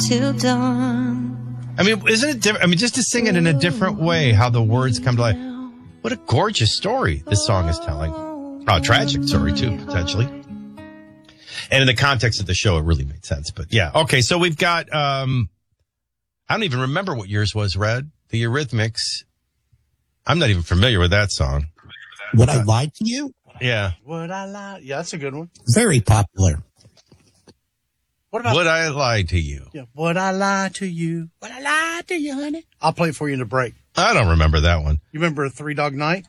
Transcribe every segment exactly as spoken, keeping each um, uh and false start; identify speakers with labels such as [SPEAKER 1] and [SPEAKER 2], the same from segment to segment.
[SPEAKER 1] till dawn.
[SPEAKER 2] I mean, isn't it different? I mean, just to sing it in a different way, how the words come to life. What a gorgeous story this song is telling. Oh, a tragic story, too, potentially. And in the context of the show, it really made sense. But yeah, okay, so we've got, um, I don't even remember what yours was, Red. The Eurythmics. I'm not even familiar with that song.
[SPEAKER 3] Would I Lie to You?
[SPEAKER 2] Yeah.
[SPEAKER 4] Would I lie? Yeah, that's a good one.
[SPEAKER 3] Very popular.
[SPEAKER 4] What about
[SPEAKER 2] Would I Lie to You?
[SPEAKER 4] Yeah, would I lie to you? Would I lie to you, honey? I'll play it for you in the break.
[SPEAKER 2] I don't remember that one.
[SPEAKER 4] You remember Three Dog Night?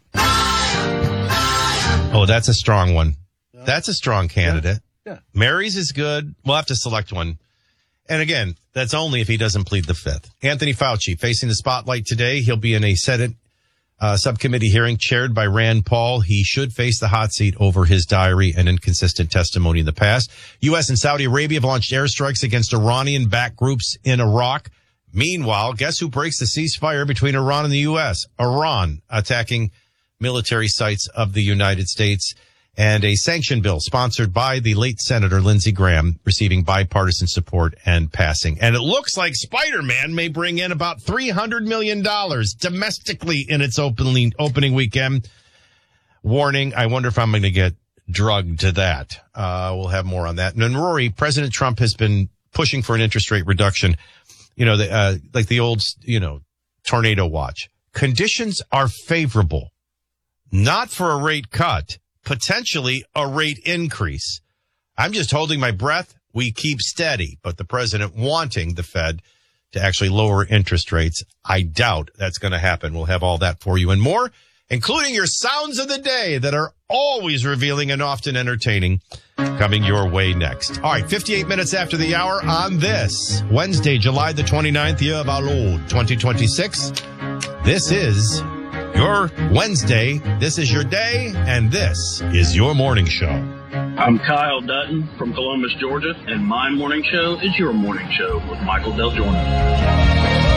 [SPEAKER 2] Oh, that's a strong one. Yeah. That's a strong candidate.
[SPEAKER 4] Yeah. yeah.
[SPEAKER 2] Mary's is good. We'll have to select one. And again, that's only if he doesn't plead the fifth. Anthony Fauci facing the spotlight today. He'll be in a Senate uh, subcommittee hearing chaired by Rand Paul. He should face the hot seat over his diary and inconsistent testimony in the past. U S and Saudi Arabia have launched airstrikes against Iranian-backed groups in Iraq. Meanwhile, guess who breaks the ceasefire between Iran and the U S? Iran attacking military sites of the United States. And a sanction bill sponsored by the late Senator Lindsey Graham receiving bipartisan support and passing. And it looks like Spider-Man may bring in about three hundred million dollars domestically in its opening, opening weekend. Warning, I wonder if I'm going to get drugged to that. Uh, we'll have more on that. And then, Rory, President Trump has been pushing for an interest rate reduction. You know, the, uh, like the old, you know, tornado watch. Conditions are favorable, not for a rate cut. Potentially a rate increase. I'm just holding my breath. We keep steady, but the president wanting the Fed to actually lower interest rates. I doubt that's going to happen. We'll have all that for you and more, including your sounds of the day that are always revealing and often entertaining, coming your way next. All right, fifty-eight minutes after the hour on this Wednesday, July the twenty-ninth, year of our Lord, twenty twenty-six. This is your Wednesday, this is your day, and this is your morning show.
[SPEAKER 5] I'm Kyle Dutton from Columbus, Georgia, and my morning show is your morning show with Michael Del Giorno.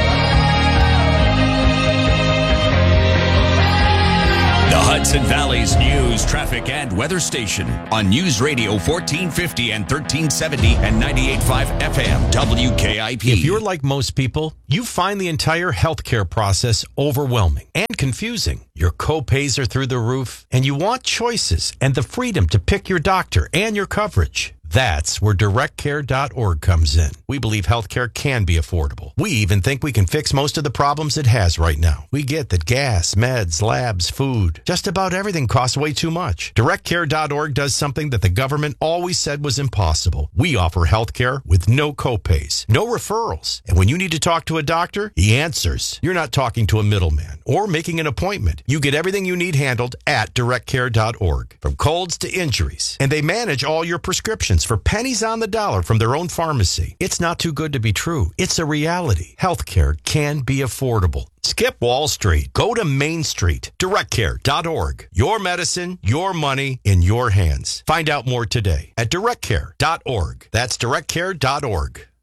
[SPEAKER 6] The Hudson Valley's news, traffic, and weather station on News Radio fourteen fifty and thirteen seventy and ninety-eight point five F M W K I P.
[SPEAKER 2] If you're like most people, you find the entire healthcare process overwhelming and confusing. Your co-pays are through the roof, and you want choices and the freedom to pick your doctor and your coverage. That's where direct care dot org comes in. We believe healthcare can be affordable. We even think we can fix most of the problems it has right now. We get that gas, meds, labs, food, just about everything costs way too much. direct care dot org does something that the government always said was impossible. We offer healthcare with no copays, no referrals. And when you need to talk to a doctor, he answers. You're not talking to a middleman or making an appointment. You get everything you need handled at direct care dot org, from colds to injuries. And they manage all your prescriptions for pennies on the dollar from their own pharmacy. It's not too good to be true. It's a reality. Healthcare can be affordable. Skip Wall Street. Go to Main Street. direct care dot org. Your medicine, your money in your hands. Find out more today at direct care dot org. That's direct care dot org.